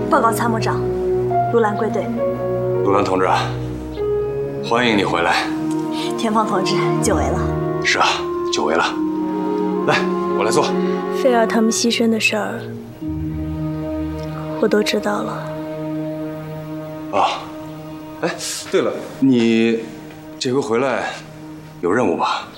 报告参谋长，卢兰归队。 卢兰同志，欢迎你回来。 田芳同志，久违了。 是啊，久违了。来，我来做。 菲儿他们牺牲的事儿，我都知道了。 啊，哎，对了，你这回回来有任务吧？